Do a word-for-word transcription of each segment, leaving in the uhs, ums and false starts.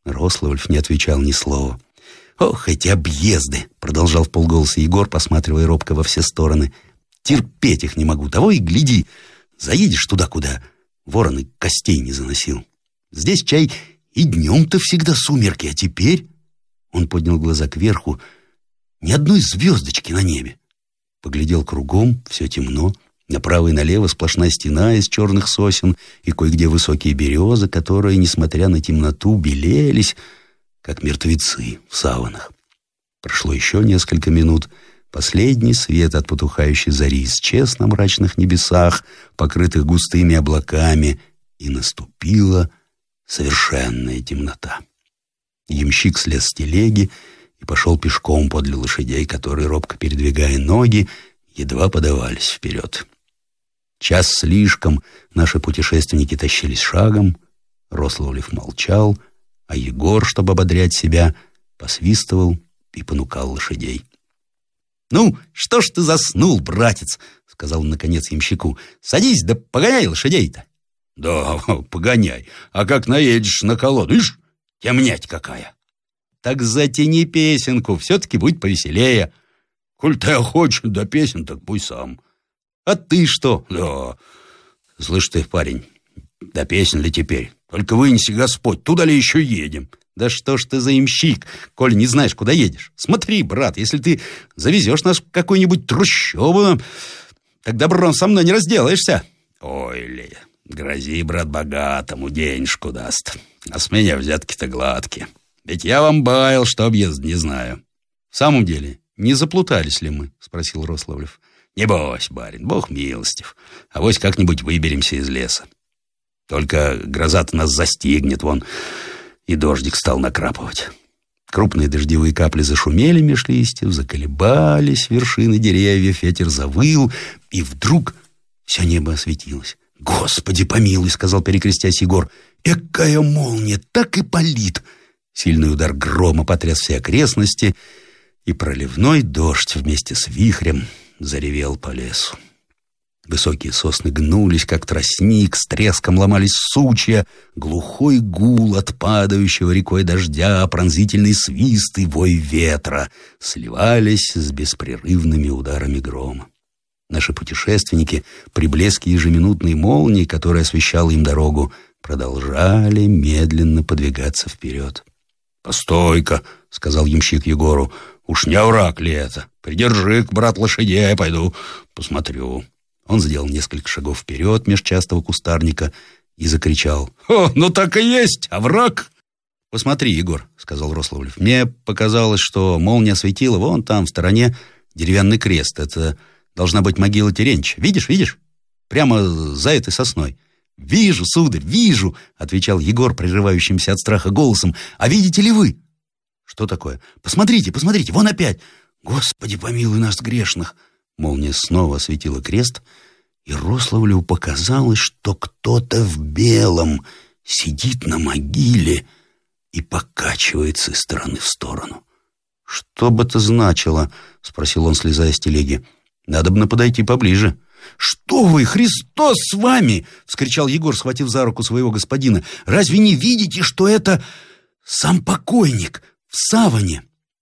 Рославль не отвечал ни слова. «Ох, эти объезды!» — продолжал вполголоса Егор, посматривая робко во все стороны. «Терпеть их не могу. Того и гляди. Заедешь туда, куда ворон и костей не заносил. Здесь, чай, и днем-то всегда сумерки, а теперь...» Он поднял глаза кверху. «Ни одной звездочки на небе». Поглядел кругом, все темно. Направо и налево сплошная стена из черных сосен и кое-где высокие березы, которые, несмотря на темноту, белелись, как мертвецы в саванах. Прошло еще несколько минут. Последний свет от потухающей зари исчез на мрачных небесах, покрытых густыми облаками, и наступила совершенная темнота. Ямщик слез с телеги и пошел пешком подле лошадей, которые, робко передвигая ноги, едва подавались вперед. Час слишком наши путешественники тащились шагом. Рославлев молчал, а Егор, чтобы ободрять себя, посвистывал и понукал лошадей. «Ну, что ж ты заснул, братец?» — сказал он, наконец, ямщику. «Садись, да погоняй лошадей-то». «Да, погоняй. А как наедешь на колоду, ишь, темнять какая!» «Так затяни песенку, все-таки будет повеселее». «Коль ты охочешь до песен, так пусть сам». «А ты что?» «Да, слышь ты, парень, до песен ли теперь? Только вынеси Господь, туда ли еще едем?» «Да что ж ты за ямщик, коль не знаешь, куда едешь? Смотри, брат, если ты завезешь нас в какую-нибудь трущобу, так добром со мной не разделаешься». «Ой ли, грози, брат, богатому, денежку даст, а с меня взятки-то гладкие. Ведь я вам баял, что объезд не знаю». «В самом деле, не заплутались ли мы?» — спросил Рославлев. «Не бойся, барин, Бог милостив. Авось как-нибудь выберемся из леса. Только гроза-то нас застигнет, вон, и дождик стал накрапывать». Крупные дождевые капли зашумели меж листьев, заколебались вершины деревьев, ветер завыл, и вдруг все небо осветилось. «Господи помилуй!» — сказал, перекрестясь Егор. «Экая молния, так и палит!» Сильный удар грома потряс все окрестности, и проливной дождь вместе с вихрем заревел по лесу. Высокие сосны гнулись, как тростник, с треском ломались сучья, глухой гул от падающего рекой дождя, пронзительный свист и вой ветра сливались с беспрерывными ударами грома. Наши путешественники, при блеске ежеминутной молнии, которая освещала им дорогу, продолжали медленно подвигаться вперед. «Постой-ка», — сказал ямщик Егору, — «уж не овраг ли это? Придержи-ка, брат, лошадей, я пойду посмотрю». Он сделал несколько шагов вперед меж частого кустарника и закричал: «О, ну так и есть, овраг!» «Посмотри, Егор», — сказал Рославлев, — «мне показалось, что молния осветила вон там, в стороне, деревянный крест. Это должна быть могила Терентьича. Видишь, видишь? Прямо за этой сосной». «Вижу, сударь, вижу», — отвечал Егор, прерывающимся от страха голосом. «А видите ли вы?» «Что такое? Посмотрите, посмотрите, вон опять! Господи, помилуй нас грешных!» Молния снова осветила крест, и Рославлеву показалось, что кто-то в белом сидит на могиле и покачивается из стороны в сторону. «Что бы это значило?» — спросил он, слезая с телеги. «Надобно подойти поближе». «Что вы, Христос с вами!» — вскричал Егор, схватив за руку своего господина. «Разве не видите, что это сам покойник в саване?»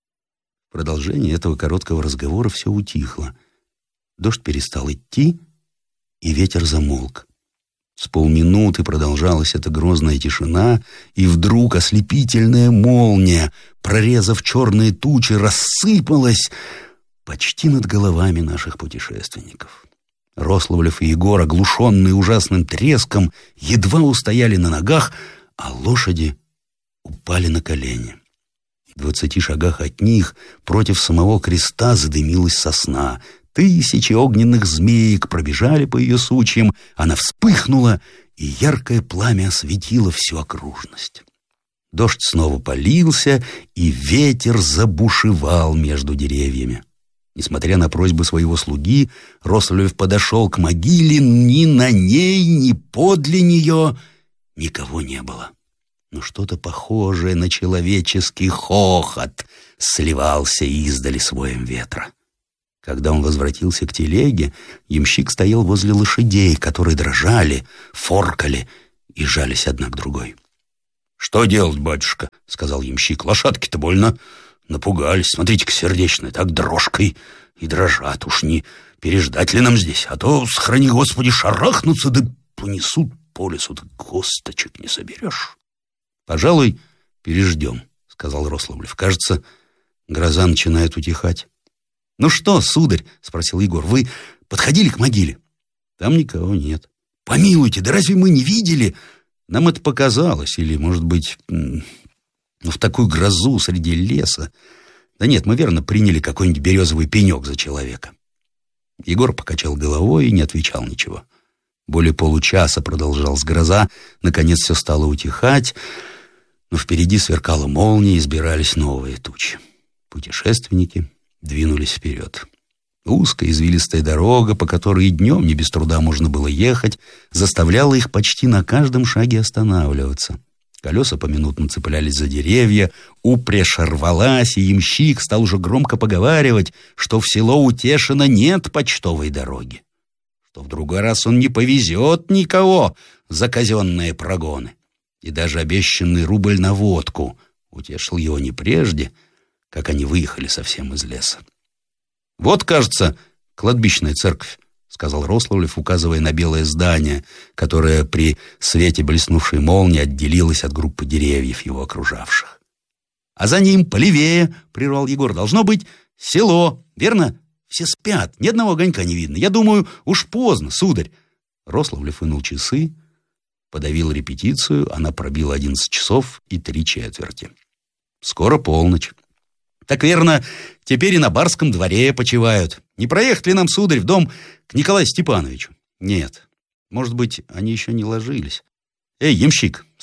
В продолжении этого короткого разговора все утихло. Дождь перестал идти, и ветер замолк. С полминуты продолжалась эта грозная тишина, и вдруг ослепительная молния, прорезав черные тучи, рассыпалась почти над головами наших путешественников. Рославлев и Егор, оглушенные ужасным треском, едва устояли на ногах, а лошади упали на колени. В двадцати шагах от них против самого креста задымилась сосна. Тысячи огненных змеек пробежали по ее сучьям, она вспыхнула, и яркое пламя осветило всю окружность. Дождь снова полился, и ветер забушевал между деревьями. Несмотря на просьбы своего слуги, Рославлев подошел к могиле, ни на ней, ни подле нее никого не было. Но что-то похожее на человеческий хохот сливался издали с воем ветра. Когда он возвратился к телеге, ямщик стоял возле лошадей, которые дрожали, форкали и жались одна к другой. «Что делать, батюшка?» — сказал ямщик. «Лошадки-то больно напугались. Смотрите-ка, сердечные, так дрожкой и дрожат. Уж не переждать ли нам здесь? А то, сохрани Господи, шарахнутся, да понесут по лесу, так косточек не соберешь». «Пожалуй, переждем», — сказал Рославлев. «Кажется, гроза начинает утихать». «Ну что, сударь?» — спросил Егор. «Вы подходили к могиле?» «Там никого нет». «Помилуйте, да разве мы не видели?» «Нам это показалось, или, может быть, ну, в такую грозу среди леса. Да нет, мы верно приняли какой-нибудь березовый пенек за человека». Егор покачал головой и не отвечал ничего. Более получаса продолжалась гроза, наконец все стало утихать, но впереди сверкала молния и сбирались новые тучи. Путешественники двинулись вперед. Узкая извилистая дорога, по которой и днем не без труда можно было ехать, заставляла их почти на каждом шаге останавливаться. Колеса поминутно цеплялись за деревья, упряжь рвалась, и ямщик стал уже громко поговаривать, что в село Утешино нет почтовой дороги, что в другой раз он не повезет никого за казенные прогоны. И даже обещанный рубль на водку утешил его не прежде, как они выехали совсем из леса. «Вот, кажется, кладбищная церковь», — сказал Рославлев, указывая на белое здание, которое при свете блеснувшей молнии отделилось от группы деревьев, его окружавших. «А за ним, полевее, — прервал Егор, — должно быть село, верно? Все спят, ни одного огонька не видно. Я думаю, уж поздно, сударь». Рославлев вынул часы, подавил репетицию, она пробила одиннадцать часов и три четверти. «Скоро полночь. Так верно, теперь и на барском дворе почивают. Не проехать ли нам, сударь, в дом к Николаю Степановичу?» «Нет. Может быть, они еще не ложились. Эй, ямщик,